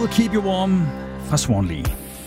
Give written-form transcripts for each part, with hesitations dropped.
Will Keep You Warm fra Swan Lee.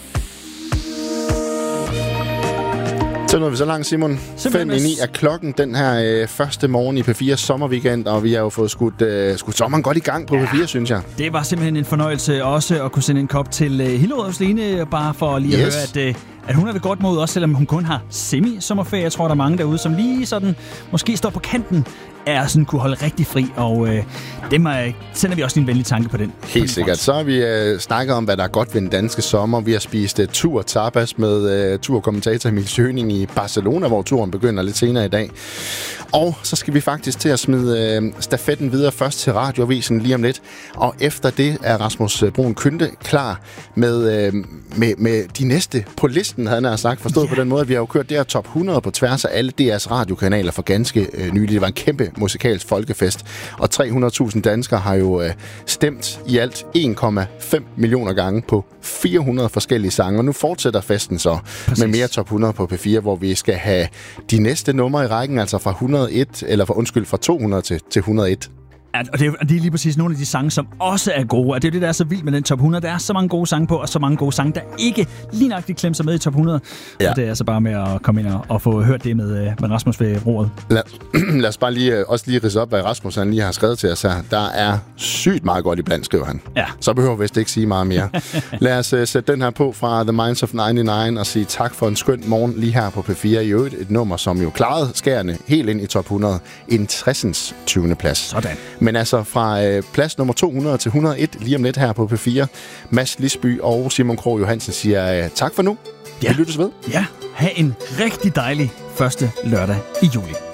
Så nåede vi så langt, Simon. 5:09 er klokken den her første morgen i P4 sommerweekend, og vi har jo fået skudt sommeren godt i gang på P4, synes jeg. Det var simpelthen en fornøjelse også at kunne sende en kop til Hillerød Line, bare for lige at høre, at hun er ved godt mod os, selvom hun kun har semi-sommerferie. Jeg tror, der er mange derude, som lige sådan måske står på kanten af sådan kunne holde rigtig fri, og dem sender vi også en venlig tanke på den. Helt sikkert. Så har vi snakket om, hvad der er godt ved den danske sommer. Vi har spist tur tapas med turkommentator Emil Schøning i Barcelona, hvor turen begynder lidt senere i dag. Og så skal vi faktisk til at smide stafetten videre først til Radioavisen lige om lidt. Og efter det er Rasmus Bruun Kynde klar med de næste på listen, havde han sagt. Forstået på den måde, at vi har jo kørt det her top 100 på tværs af alle DR's radiokanaler for ganske nylig. Det var en kæmpe musikalsk folkefest, og 300.000 danskere har jo stemt i alt 1,5 millioner gange på 400 forskellige sange. Og nu fortsætter festen så med mere top 100 på P4, hvor vi skal have de næste numre i rækken, altså fra 200 til 101. Og det er lige præcis nogle af de sange, som også er gode. Og det er det, der er så vildt med den top 100. Der er så mange gode sange på, og så mange gode sange, der ikke lige nøjagtigt klemmer sig med i top 100. Ja. Og det er altså bare med at komme ind og få hørt det med Rasmus ved roret. Lad os bare lige ridse op, hvad Rasmus han lige har skrevet til os her. Der er sygt meget godt iblandt, skriver han. Ja. Så behøver vi vist ikke sige meget mere. Lad os sætte den her på fra The Minds of 99 og sige tak for en skøn morgen lige her på P4. I øvrigt et nummer, som jo klarede skærende helt ind i top 100. En 60. 20. plads. Sådan. Men altså fra plads nummer 200 til 101 lige om lidt her på P4. Mads Lisby og Simon Krog Johansen siger tak for nu. Ja. Vi lyttes ved. Ja, ha' en rigtig dejlig første lørdag i juli.